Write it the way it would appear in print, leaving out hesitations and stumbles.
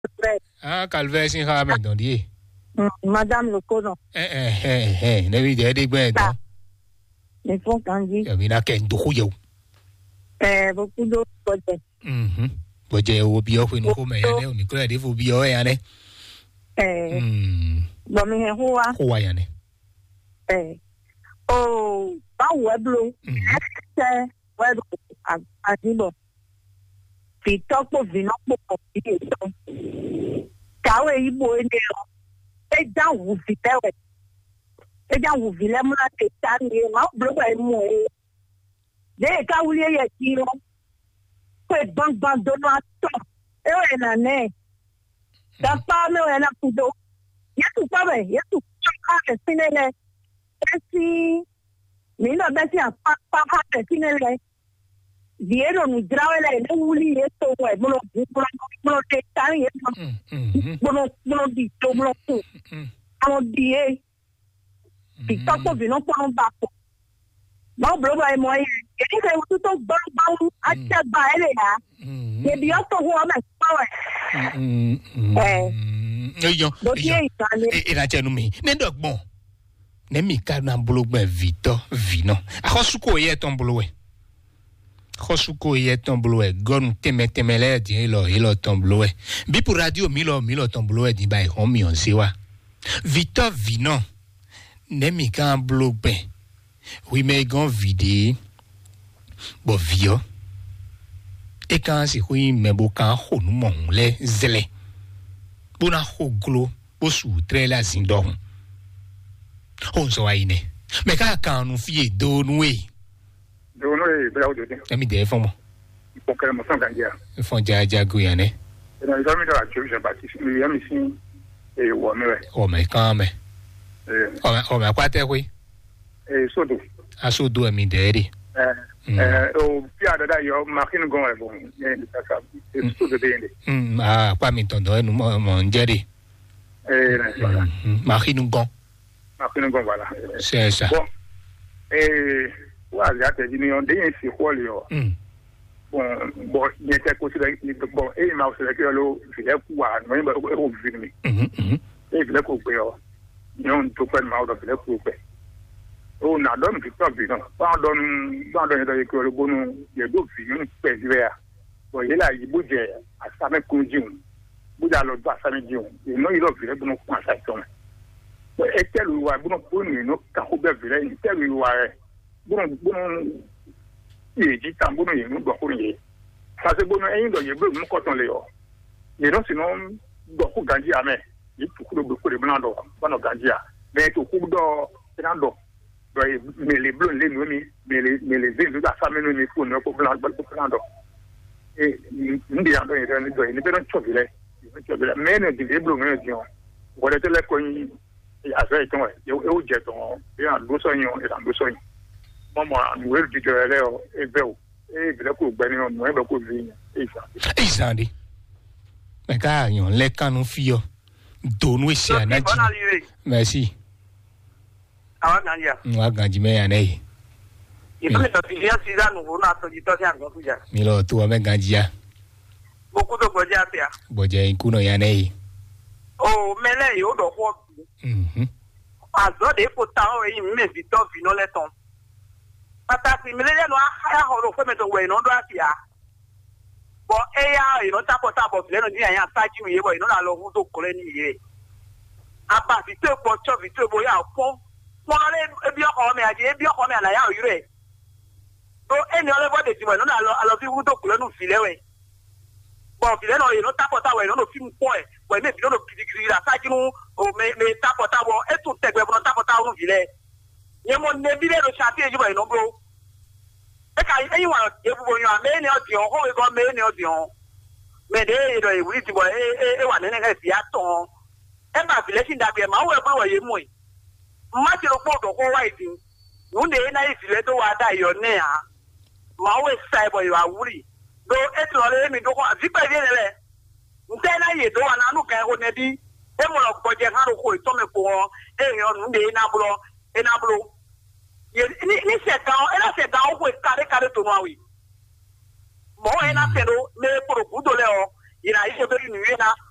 Ah, Calvaire, c'est un mec dans dit. Madame le Conon. Ne lui dis pas de Les fonds candis. Il y a qu'un douille. Beaucoup d'autres côtés. Boje au bio ku no me ya ne o ni kura de fu bio ya ne. Bo mi he hoa. Hoa ya ne. Oh, ba weblo. Weblo adibo. Fi topo vino po fi so. Kawe ibo ene o. E dan wu fi tewe. E dan wu vi le mu na te tani ma blo ba mu e. De ka wuli ye tiro. Bang bang dono ato e na ne da pa me na kudo yetu pa be yetu ka ke sinele esi mi no be si pa ke sinele diero mi drawele ne wuli yeto we mo te tani yeto mo di to mo to amo die ti topo vino po un bapo mo blo ba mo ye ke se tu bang bang acha ba ele ya ye bi to ho ma power e la tenu mi ne dogbon ne mi ka na blogbe vito vino akhosuko ye ton blowe khosuko ye ton blowe gon temele di lo ton blowe bi pour radio milo ton blowe di ba ho mi on sewa vito vino ne mi ka blogbe oui mais gon vide bo vio et quand c'est oui mais bo kan ho nu mon le zele bona ho glo bo su tre la zindo on so aine mais quand nous fie do noé bravo de mi de fon mo pour que mo san gandia fon ja go ya ne et dans les amis de la church baptiste il y a mission et wo me o me kan me o me kwate wi sodo asodo mi de ri o pia da yo machine gon e bon ni ça sodo de inde ah kwa mi tondo enu mo njeri voilà machine gon voilà c'est ça bon wa ya te ni on de si ko le yo bon ni te ko si bon e ma o se ke lo fi e ku wa no ba o vi mi e le ko pe yo non to pa ma o da le ko pe o na don Victor Vino pa don de ko le bonu ye do fi ni pe di ya bo ye la yi buje asame kunjun buja lo do asame jiun e no ilo fi le bonu kwa sa ton e telu wa bonu bonu no ka ko be vile ni telu wa bonu e ji tan bonu ye no do ko ni sa se bonu e yin do ye bu mu ko ton le yo ye no sino do ko ganji ame yi tu ko do ko le blando bano ganji a be to ko do blando mais les bleus les nomi mais les de la famille nous faut ne ko blando et ndi ando e do ni be don chobile mais ne di bleus ne di on wala te le ko ni a fait ton e o je ton e an do so yin e an do so yin momo an we di jo ele o e be o e be ko gbe ni on mo e be ko vi e sandi me ka yon le kanu fio do nu se anaji merci awa ganji me ya nei ipe to ti ya si danu na to ji to ti an go tuja mi lo tu me ganji ya boku to boje apia boje inkuno ya nei o mele yo do ko azo de ko ta o yin me vi to vi no le ton pata ti mele no a ho ro fe me to we no do apia bo e ya ino ta po le no di yan ta ji mi ye bo ino la lo hu to ko le ni ye apa vi to po cho vi to bo ya po wọ́n lé ebi ọkọ̀ mi àti ebi ọkọ̀ mi àlàyé òyìnbó rẹ̀ tó ẹni ọlẹ́bọ̀dé ti wọ̀ nínú àlọ́ fi wúdò kúlẹ̀ nù filẹ̀ wẹ̀ bọ̀ filẹ̀ náà yìí ló tápọ̀tà wẹ̀ nínú fíìmù pọ̀ ẹ̀ wọ̀ ẹ̀mí ìfìlẹ̀ nù gidigidi rà sáájú mi tápọ̀tà wọ̀ ètò tẹ̀gbẹ́ bọ̀ tápọ̀tà nù filẹ̀ yẹn mo ní ebi lẹ́nu ṣàfihàn yìí wọ̀ ìnú bro ẹ kà ẹ̀yìn wà ebubo yàn mẹ́ẹ̀ni ọ̀dìyàn hó ẹ̀gọ́ mẹ́ẹ̀ni ọ̀dìyàn mẹ́ẹ̀dẹ́ ìdọ̀ ìwúrí ti wọ̀ ẹ wà nínú ẹ̀ fìyà tán ẹ má filẹ̀ sí ìdàgbẹ̀ máa wọ̀ ẹ̀gbọ́n wọ̀ yé mú ẹ̀ mmati ro podo ko waiti nunde na ifile to wada yo ne ha ma we sai boy wa wuri do etro le mi do ko azipa ile le nte na ye do wa na nu ka ho ne bi e mo lo ko je ha ro ko to me ko e yo nunde na blo ye ni se ta e na se da o ko kare to no awi mo e na se do me pro ku do le o ira ise be ni na